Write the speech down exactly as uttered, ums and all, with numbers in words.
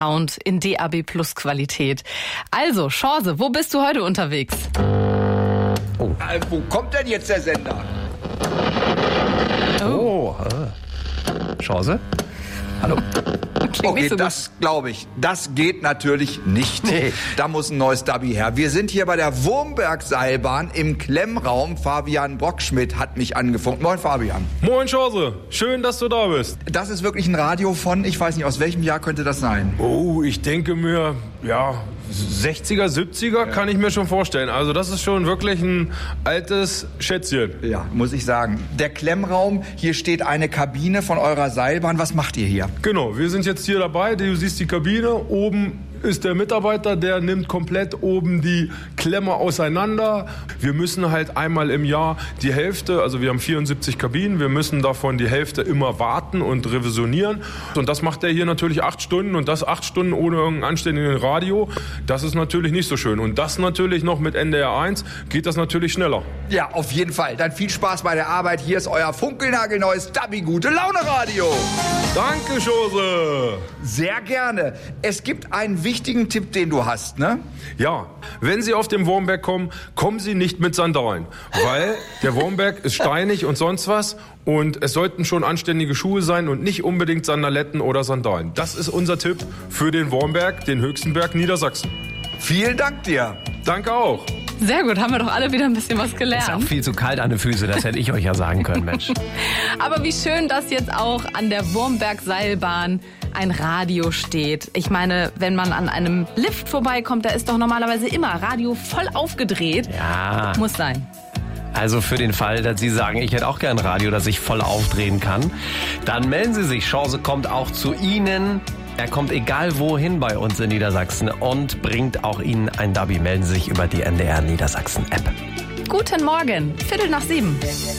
Und in D A B Plus Qualität. Also, Chance, wo bist du heute unterwegs? Oh. Äh, wo kommt denn jetzt der Sender? Oh, äh. Chance? Hallo. Okay, so das glaube ich. Das geht natürlich nicht. Nee. Da muss ein neues Dubby her. Wir sind hier bei der Wurmberg-Seilbahn im Klemmraum. Fabian Brockschmidt hat mich angefunkt. Moin, Fabian. Moin, Chance. Schön, dass du da bist. Das ist wirklich ein Radio von, ich weiß nicht, aus welchem Jahr könnte das sein? Oh, ich denke mir, ja, sechziger, siebziger kann ich mir schon vorstellen. Also das ist schon wirklich ein altes Schätzchen. Ja, muss ich sagen. Der Klemmraum, hier steht eine Kabine von eurer Seilbahn. Was macht ihr hier? Genau, wir sind jetzt hier dabei. Du siehst die Kabine. Oben ist der Mitarbeiter, der nimmt komplett oben die Klemme auseinander. Wir müssen halt einmal im Jahr die Hälfte, also wir haben vierundsiebzig Kabinen, wir müssen davon die Hälfte immer warten und revisionieren. Und das macht er hier natürlich acht Stunden und das acht Stunden ohne irgendeinen anständigen Radio. Das ist natürlich nicht so schön. Und das natürlich noch mit N D R eins geht das natürlich schneller. Ja, auf jeden Fall. Dann viel Spaß bei der Arbeit. Hier ist euer funkelnagelneues Dubby Gute Laune Radio. Danke, Chance. Sehr gerne. Es gibt einen wichtigen Tipp, den du hast, ne? Ja, wenn Sie auf den Wurmberg kommen, kommen Sie nicht mit Sandalen, weil der Wurmberg ist steinig und sonst was und es sollten schon anständige Schuhe sein und nicht unbedingt Sandaletten oder Sandalen. Das ist unser Tipp für den Wurmberg, den höchsten Berg Niedersachsen. Vielen Dank dir. Danke auch. Sehr gut, haben wir doch alle wieder ein bisschen was gelernt. Ist auch viel zu kalt an den Füßen, das hätte ich euch ja sagen können, Mensch. Aber wie schön, dass jetzt auch an der Wurmberg-Seilbahn ein Radio steht. Ich meine, wenn man an einem Lift vorbeikommt, da ist doch normalerweise immer Radio voll aufgedreht. Ja. Muss sein. Also für den Fall, dass Sie sagen, ich hätte auch gern ein Radio, das ich voll aufdrehen kann, dann melden Sie sich. Chance kommt auch zu Ihnen. Er kommt egal wohin bei uns in Niedersachsen und bringt auch Ihnen ein Dubby. Melden Sie sich über die N D R Niedersachsen App. Guten Morgen, Viertel nach sieben.